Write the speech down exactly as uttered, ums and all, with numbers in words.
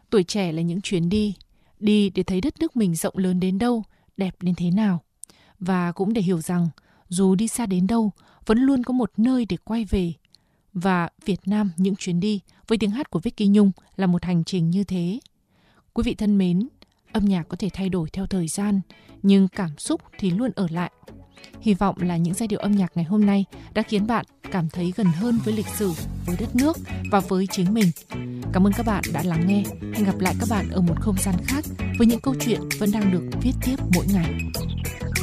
Tuổi trẻ là những chuyến đi, đi để thấy đất nước mình rộng lớn đến đâu, đẹp đến thế nào. Và cũng để hiểu rằng, dù đi xa đến đâu, vẫn luôn có một nơi để quay về. Và Việt Nam những chuyến đi với tiếng hát của Vicky Nhung là một hành trình như thế. Quý vị thân mến, âm nhạc có thể thay đổi theo thời gian, nhưng cảm xúc thì luôn ở lại. Hy vọng là những giai điệu âm nhạc ngày hôm nay đã khiến bạn cảm thấy gần hơn với lịch sử, với đất nước và với chính mình. Cảm ơn các bạn đã lắng nghe. Hẹn gặp lại các bạn ở một không gian khác với những câu chuyện vẫn đang được viết tiếp mỗi ngày.